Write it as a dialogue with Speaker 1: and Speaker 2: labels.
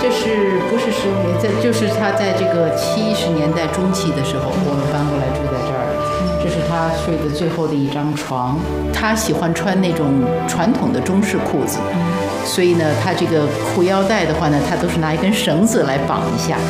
Speaker 1: 这是不是10年？就是他在这个70年代中期的时候，我们搬过来住在这儿。这是他睡的最后的一张床。他喜欢穿那种传统的中式裤子，所以呢，他这个裤腰带的话呢，他都是拿一根绳子来绑一下。